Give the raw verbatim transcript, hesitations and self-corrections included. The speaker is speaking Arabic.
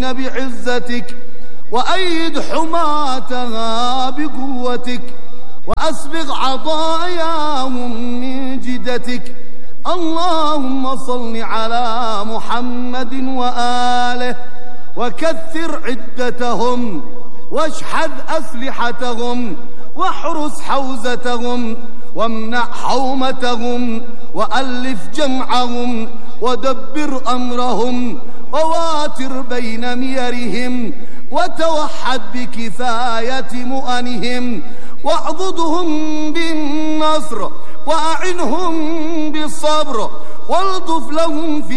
فلسطين بعزتك، وأيد حماتها بقوتك، وأسبغ عطاياهم من جدتك. اللهم صل على محمد وآله، وكثر عدتهم، واشحذ أسلحتهم، واحرس حوزتهم، وامنع حومتهم، وألف جمعهم، ودبر أمرهم، وواتر بين ميرهم، وتوحد بكفاية مؤنهم، واعضدهم بالنصر، وأعنهم بالصبر، والطف لهم في